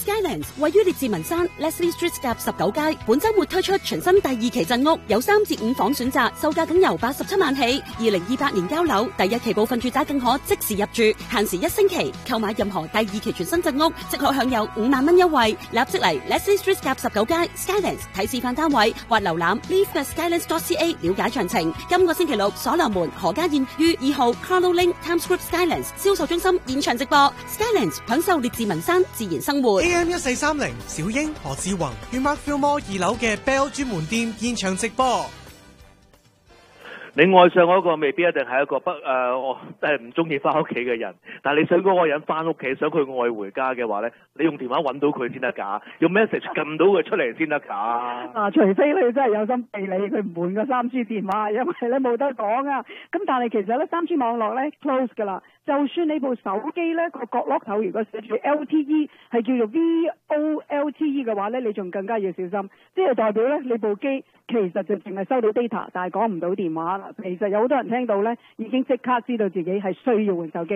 Skylands 位於列治文山 Leslie Street 夾19街，本週末推出全新第2期鎮屋，有3至5房選擇，售價僅由87萬起。2028年交樓，第1期部分住宅更可即時入住，限時1星期。購買任何第2期全新鎮屋，即可享有5萬蚊優惠。立即嚟 Leslie Street 夾19街 Skylands 睇示範單位，或瀏覽 live@skylands.ca 了解詳情。今個星期六，所羅門何家燕於2號 Carlo Link Times Square Skylands 銷售中心現場直播 Skylands，享受列治文山自然生活。 AM1430小英何志宏於 Mark Fillmore 2樓嘅 Bell 專門店現場直播。 你愛上嗰個未必一定係一個我唔中意翻屋企嘅人，但係你想嗰個人翻屋企，想佢愛回家嘅話咧，你用電話揾到佢先得㗎，用 message 撳到佢出嚟先得㗎。 除非你真係有心避你，佢唔換個3G 電話，因為咧冇得講啊。咁但係其實咧3G 網絡咧 close 㗎啦，就算你部手機咧個角落頭如果寫住 LTE 係叫做 VoLTE 嘅話咧，你仲更加要小心，即係代表咧你部機其實就淨係收到 data， 但係講唔到電話啦。其實有好多人聽到咧，已經即刻知道自己係需要換手機。